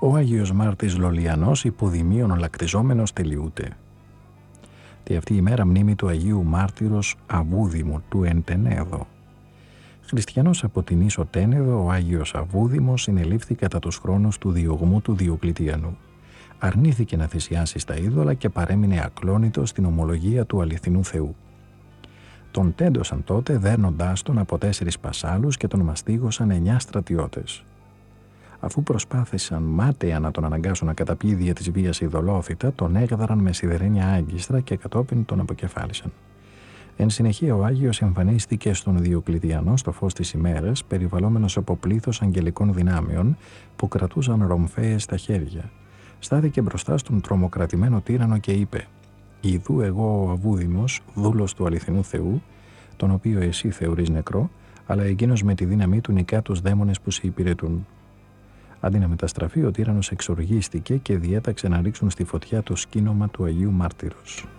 ο Άγιος Μάρτης Λολιανός υποδημίων λακτιζόμενος τελειούται. Τη αυτή η μέρα μνήμη του Αγίου Μάρτυρος Αβούδημου του Εντενέδο. Χριστιανός από την Ίσο Τένεδο, ο Άγιος Αβούδημος συνελήφθη κατά τους χρόνους του διωγμού του Διοκλητιανού. Αρνήθηκε να θυσιάσει στα είδωλα και παρέμεινε ακλόνητος στην ομολογία του αληθινού Θεού. Τον τέντωσαν τότε δέρνοντάς τον από 4 πασάλους και τον μαστίγωσαν 9 στρατιώτες. Αφού προσπάθησαν μάταια να τον αναγκάσουν να καταπιεί δια της βίας ειδωλόθητα, τον έγδαραν με σιδερένια άγκιστρα και κατόπιν τον αποκεφάλισαν. Εν συνεχεία ο Άγιος εμφανίστηκε στον Διοκλητιανό στο φως της ημέρας, περιβαλλόμενος από πλήθος αγγελικών δυνάμεων που κρατούσαν ρομφαίες στα χέρια. Στάθηκε μπροστά στον τρομοκρατημένο τύραννο και είπε: «Ιδού εγώ ο Αβούδημος, δούλος του αληθινού Θεού, τον οποίο εσύ θεωρείς νεκρό, αλλά εκείνος με τη δύναμή του νικά τους δαίμονες που σε υπηρετούν». Αντί να μεταστραφεί, ο τύραννος εξοργίστηκε και διέταξε να ρίξουν στη φωτιά το σκήνομα του Αγίου Μάρτυρος.